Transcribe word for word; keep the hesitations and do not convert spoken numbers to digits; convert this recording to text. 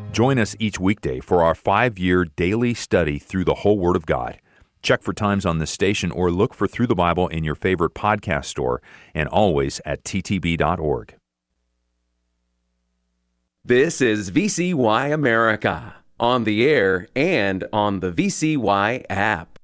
Join us each weekday for our five-year daily study through the whole Word of God. Check for times on this station or look for Through the Bible in your favorite podcast store and always at t t b dot org. This is V C Y America, on the air and on the V C Y app.